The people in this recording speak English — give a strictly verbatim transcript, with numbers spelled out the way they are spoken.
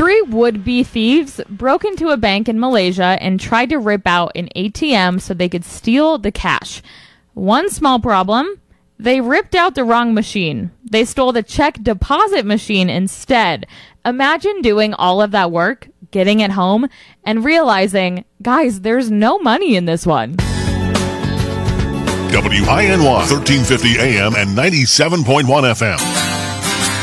Three would-be thieves broke into a bank in Malaysia and tried to rip out an A T M so they could steal the cash. One small problem, they ripped out the wrong machine. They stole the check deposit machine instead. Imagine doing all of that work, getting it home, and realizing, guys, there's no money in this one. W I N Y, thirteen fifty A M and ninety-seven point one F M.